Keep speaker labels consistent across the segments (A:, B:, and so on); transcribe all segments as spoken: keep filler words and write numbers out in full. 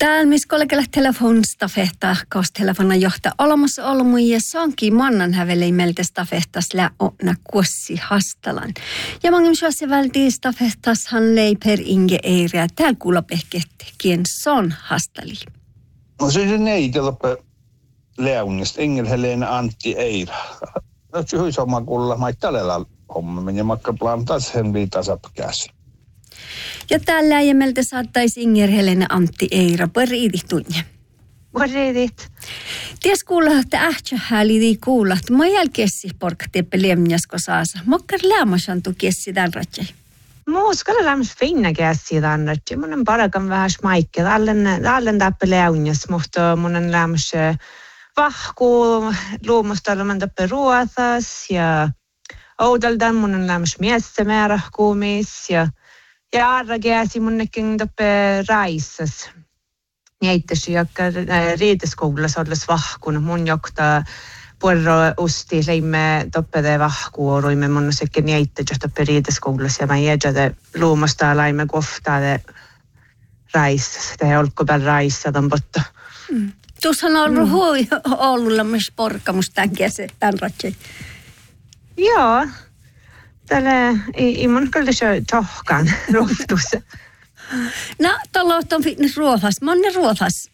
A: Täällä missä kollegalla telefonista fehtaa, koska telefona johtaa olemassa olmu ja sonkin mannan häveli meiltä stafehtas lää onna kuossi hastalan. Ja mangin suosi vältii stafehtas han lei per inge eiria. Täällä kuulla pehkehti, kien son hastali.
B: No se on neitä loppe Leunista, Inger Helena Antti Eira. No se on sama kuulla, mä ei tällä homma meni, makka plantaas hän viitasap käsi.
A: Ja täällä läjämeltä saattaisi Inger Helena Antti Eira. Pariidit tunne.
C: Pariidit.
A: Ties kuulla, että ähtsä häälidi kuulla, että mä jälkeesi porka teppä lemnjasko saasa. Mokkar lämmäsän tu kiesi tämän ratsai.
C: Muuskalla lämmäs finna kiesi tämän ratsai. Mun on parakan vähän smaikkel. Allen täppä leunjas, mutta mun on lämmäs vahku, luumustallaman täppä ruothas ja oudaldan mun on lämmäs miessä määrähkuumis ja ja arra käsi munnekin toppe raissas. Niittäisi, joka riiteskoulussa olles vahkun. Mun jokta puolro usti leimme toppe vahkuu. Roimme mun sekin niittäisi toppe riiteskoulussa. Ja mä jädjäde luumasta laimme kohtaa raissas. Tehe olko päällä raissat on potta.
A: Mm. Tuossa on ollut mm. hui Oululla myös porkamus tämän kesän, tämän ratsai.
C: Joo. Tällä ei mun kyllä se tohkaan ruohtussa.
A: No, tuolla on fitness ruohas. Monne ruohas?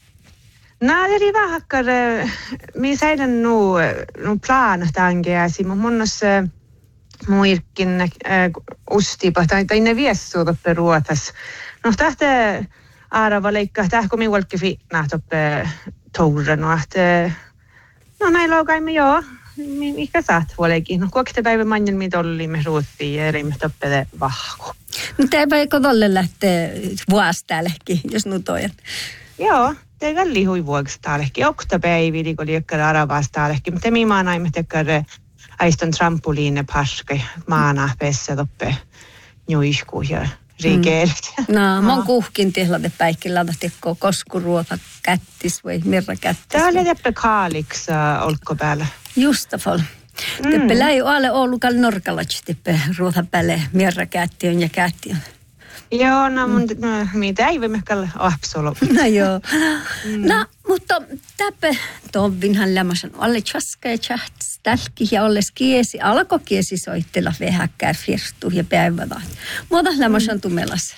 C: No, eri vähäkkar. Mi säiden nu, nu plana tämänkin. Mun on se muirkin ustipa. Tai ne viessu toppe ruohas. No, tähtä arava leikkaa. Tähtä kun mi volki fitna toppe toura. No, että no näin loukaimme joo. Mikä saat huolekin? No kuokte päivä manjan mitä olimme ruuttiin ja erimme toppele vahku.
A: No teipä eikö tolle lähtee vuosi täälläkin, jos nu toijat?
C: Joo, te välli hui vuoksi täälläkin. Okta päivi, kun liikkar aravaas täälläkin. Mutta mi maanaimme tekkar aiston trampoliine paska maana pessä toppe njuisku ja riikeelit.
A: Mm. No, mä oon kuhkin tihlade päikillä, että tekkoo koskuruota kättis vai mirra kättis.
C: Tää oli teppä kaaliks olko päällä.
A: Justafol. Mm. Teppä läi ole Oulukal norkalats teppä ruota päälle mirra kättiön ja kättiön.
C: Joo, no mun no, mitä ei voi mehkällä apsolo.
A: No joo. Mm. No, mutta täppä tovinhan lämmäsen alle tjaska ja tjahts tälki ja olles kiesi, alko kiesi soittella vähäkkää firstu ja päivätä. Muuta lämmäsen mm. tumelas.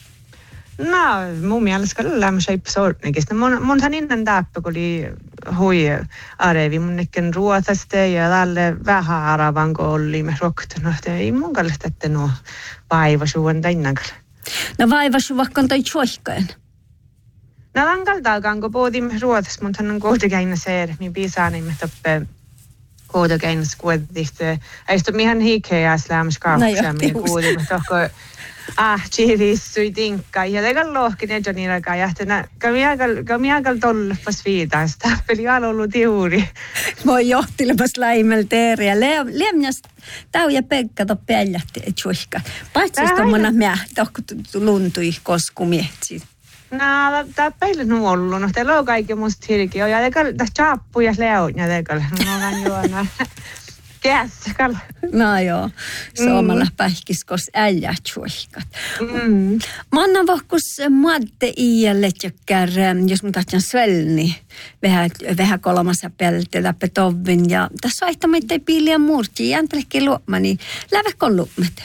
C: No, mun mielestä kyllä lämmäsen ei sortnikista. Mun, munhan innan täppä, kun oli hui arevi mun nekken ruotaste ja tälle vähän aravan, kun olimme roktunut. Ei mun kallistaa, että nuo vaivasuun täinnäkään.
A: No vaivasuun vaikka on toi tjoihkaen?
C: No lankaltaakaan, kun puhutimme ruotas, mutta hän on kohdekäinä se, niin piisaanimme toppe kohdekäinä skuodista. Ei sitä mihän hikeäs lämmäs kauksia, mihin kuulimme tohko ah, chiirissui tinkka. Ja teikän lohkin ja Johnirakaan jähtänä, kami aikal tollepas viitaas. Täppeli on ollut juuri.
A: Voi johtilepas läimellä teeriä. Lemjas tau ja Pekka to päljähti tjoihka. Paitsis tommona mä tohko luntui koskumiehti.
C: No, tämä peille on ollut. No, teillä on kaikki musta hirkiä. Ja teillä on chappu ja leon. Ja teillä on vähän juona. Käskal.
A: No joo. Suomalla mm. pähkiskos äijät suihkat.
C: Mm.
A: Mä annan vohkus muatte iälle tjökkär, jos mä tahtjan svälni. Vähän, vähän kolmassa peltelä petovin. Ja tässä on ehtä meitä piiliä muurti. Jäntelekin luopma, niin läväkon luopmet.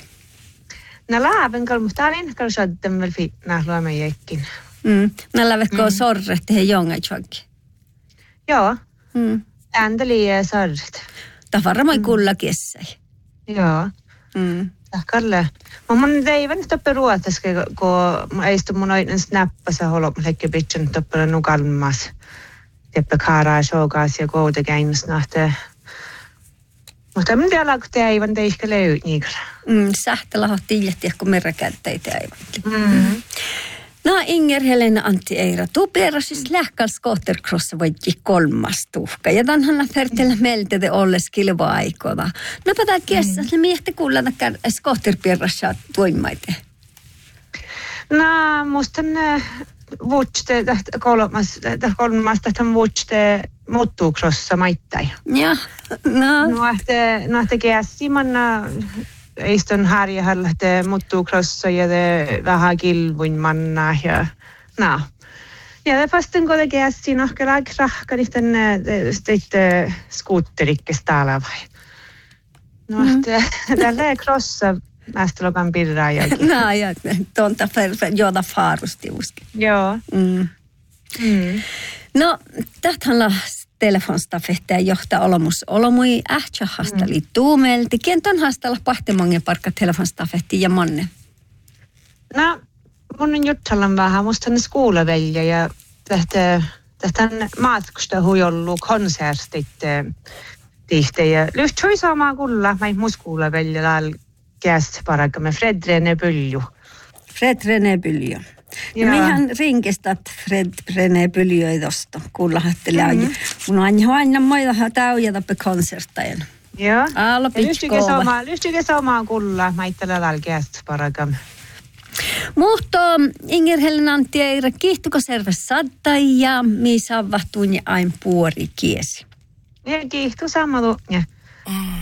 C: No lävän kalmus. Tää on enkä sodden väl fitna luomme jäkkin.
A: Mm. No lävätkö mm. sorret tehdä jongaitsuakin?
C: Joo.
A: Mm.
C: Ändeli sorret.
A: Tämä varmaan mm. kulla kessäi.
C: Joo.
A: Mm.
C: Kalle. Mä mun teivän toppe ruotaske, kun ei stu mun oinen snappasa holop lekke bitchen toppe nukalmas. Teppe kaaraa showgaas ja koutekäinnus nahte. Mutta en tiedä, kun teivän teihkä löyt niinkään.
A: Mm, sähtälä hohti iljettiä, kun merrakäyttäitä teivän.
C: Mm.
A: No Inger Helena Antti Eira, tuu peräsis lähkals skotercrossa voitki kolmas tuhka. Ja tanhan lähtertellä meiltä te olles kilva-aikoda. No pätää kiessä, mm. miehti kuulla takkar skoterpierrassa tuimaite.
C: No, musta ne vuotste, kolmas, kolmas, tähän vuotste muuttuukrossa maittai.
A: Ja, no.
C: No, että, no, että kiessi manna Eistön härjähällä, että muuttuu krossa ja te vähän kilvuin manna ja no. Ja det fasten går det gästi nog lag krahkan itten steit skuutterikkes täällä vai. No tällä ei krossa mästologan birraa jokin.
A: No ja tonta joda faarusti uske.
C: Joo.
A: Mm.
C: Mm.
A: No tähtänla telefonstafetteja johtaa olemus olomui ähtsä hastali mm. tuumelti. Kien ton hastalla pahtimongen parkka telefonstafetti ja manne?
C: No mun on juttelun vähän, musta ne skuulavelja ja tähtä tähtän matkusta huijollu konsertit tihte ja lyhtsui samaa kulla, mä ei mun skuulavelja laal käst parakka med Fred René Bylju.
A: Fred René Bylju. Ja mehän rinkistat Fred René Bylju ei tosta kuullahattelee. Mm-hmm. Mun on aina moida täyjätä pe konserttajan.
C: Joo.
A: Alla pitskova.
C: Lyhtsykö samaa kulla, mä ei tällä laal käst parakka.
A: Mutta Inger Helena Antti Eira, kiihtuko serve sadda ja mi savahtuun ja ain puori kiesi?
C: Ja kiihtu samalla.